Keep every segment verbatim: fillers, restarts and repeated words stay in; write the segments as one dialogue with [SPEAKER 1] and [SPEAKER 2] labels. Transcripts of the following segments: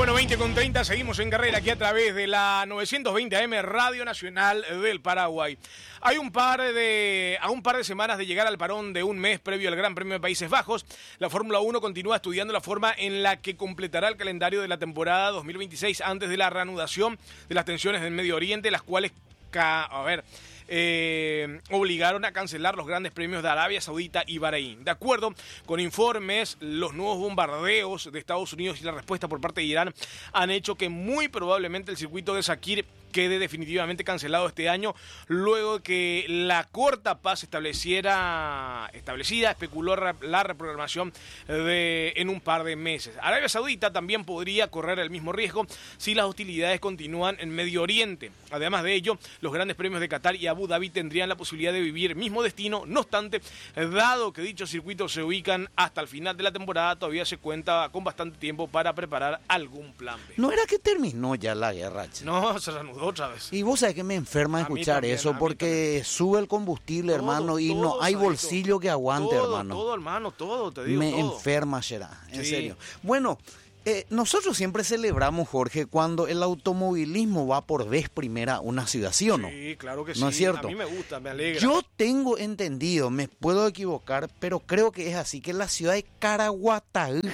[SPEAKER 1] Bueno, veinte con treinta, seguimos en carrera aquí a través de la novecientos veinte A M Radio Nacional del Paraguay. Hay un par de, a un par de semanas de llegar al parón de un mes previo al Gran Premio de Países Bajos, la Fórmula uno continúa estudiando la forma en la que completará el calendario de la temporada dos mil veintiséis antes de la reanudación de las tensiones del Medio Oriente, las cuales, a ver... Eh, obligaron a cancelar los grandes premios de Arabia Saudita y Bahrein. De acuerdo con informes, los nuevos bombardeos de Estados Unidos y la respuesta por parte de Irán han hecho que muy probablemente el circuito de Sakir quede definitivamente cancelado este año, luego de que la corta paz estableciera, establecida especuló la reprogramación de, en un par de meses. Arabia Saudita también podría correr el mismo riesgo si las hostilidades continúan en Medio Oriente. Además de ello, los grandes premios de Qatar y Abu Dhabi tendrían la posibilidad de vivir el mismo destino. No obstante, dado que dichos circuitos se ubican hasta el final de la temporada, todavía se cuenta con bastante tiempo para preparar algún plan B.
[SPEAKER 2] ¿No era que terminó ya la guerra, che?
[SPEAKER 1] No, se reanudó otra vez.
[SPEAKER 2] Y vos sabés que me enferma escuchar también, eso, porque también sube el combustible, todo, hermano, y todo, no hay bolsillo que aguante,
[SPEAKER 1] todo,
[SPEAKER 2] hermano.
[SPEAKER 1] Todo, hermano, todo, te digo
[SPEAKER 2] Me
[SPEAKER 1] todo.
[SPEAKER 2] enferma, será, en
[SPEAKER 1] sí.
[SPEAKER 2] serio. Bueno, eh, nosotros siempre celebramos, Jorge, cuando el automovilismo va por vez primera a una ciudad, ¿sí o no?
[SPEAKER 1] Sí, claro que sí.
[SPEAKER 2] ¿No es cierto?
[SPEAKER 1] A mí me gusta, me alegra.
[SPEAKER 2] Yo tengo entendido, me puedo equivocar, pero creo que es así, que la ciudad de Caraguatá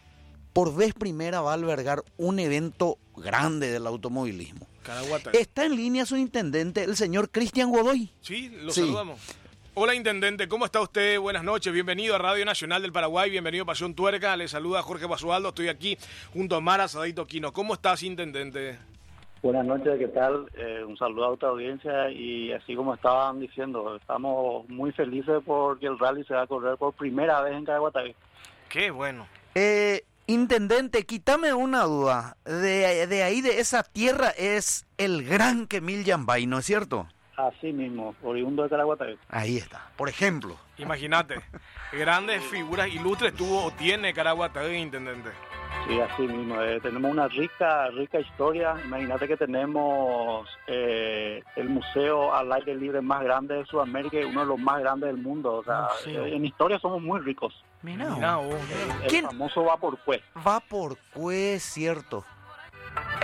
[SPEAKER 2] por vez primera va a albergar un evento grande del automovilismo.
[SPEAKER 1] Caraguatá.
[SPEAKER 2] Está en línea su intendente, el señor Cristian Godoy.
[SPEAKER 1] Sí, lo
[SPEAKER 2] sí.
[SPEAKER 1] saludamos. Hola, intendente, ¿cómo está usted? Buenas noches, bienvenido a Radio Nacional del Paraguay, bienvenido a Pasión Tuerca, le saluda Jorge Basualdo, estoy aquí junto a Mara Sadito Quino. ¿Cómo estás, intendente?
[SPEAKER 3] Buenas noches, ¿qué tal? Eh, un saludo a tu audiencia y así como estaban diciendo, estamos muy felices porque el rally se va a correr por primera vez en Caraguatá.
[SPEAKER 1] Qué bueno.
[SPEAKER 2] Eh... Intendente, quítame una duda. De, de ahí, de esa tierra, es el gran Kemil Yambay, ¿no es cierto?
[SPEAKER 3] Así mismo, oriundo de Caraguatá.
[SPEAKER 2] Ahí está, por ejemplo.
[SPEAKER 1] Imagínate, grandes figuras ilustres tuvo o tiene Caraguatá, intendente.
[SPEAKER 3] Sí, así mismo. Eh, tenemos una rica, rica historia. Imagínate que tenemos eh, el museo al aire libre más grande de Sudamérica y uno de los más grandes del mundo. O sea, eh, en historia somos muy ricos.
[SPEAKER 2] Mirá,
[SPEAKER 1] Mirá vos.
[SPEAKER 3] El, el famoso Vaporcue.
[SPEAKER 2] Vaporcue, cierto.